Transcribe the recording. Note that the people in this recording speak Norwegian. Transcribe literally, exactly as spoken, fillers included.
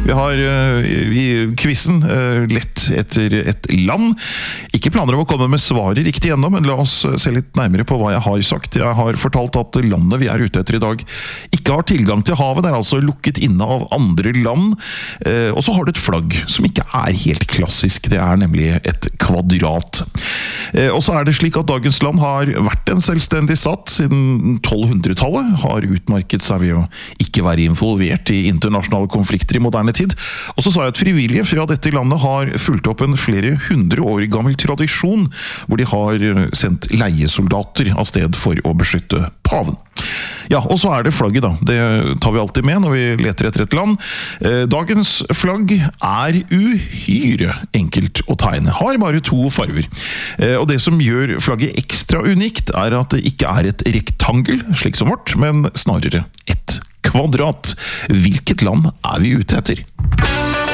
Vi har uh, i quizen uh, lett etter et land. Ikke planer om å komme med svaret riktig ennå, men la oss se litt nærmere på hva jeg har sagt. Jeg har fortalt at landet vi er ute etter i dag ikke har tilgang til havet, det er altså lukket inne av andre land. Uh, og så har det et flagg som ikke er helt klassisk, det er nemlig et kvadrat. Uh, og så er det slik at dagens land har vært en selvstendig stat siden tolvhundretallet, har utmarket seg ved å ikke være involvert i internasjonale konflikter i moderne tid. Og så sa jeg at frivillige fra dette landet har fulgt opp en flere hundre år gammel tradisjon, hvor de har sendt leiesoldater av sted for å beskytte paven. Ja, og så er det flagget da. Det tar vi alltid med når vi leter etter et land. Dagens flagg er uhyre enkelt å tegne. Har bare to farver. Og det som gjør flagget ekstra unikt er at det ikke er et rektangel, slik som vårt, men snarere et kvadrat. Hvilket land er vi ute etter?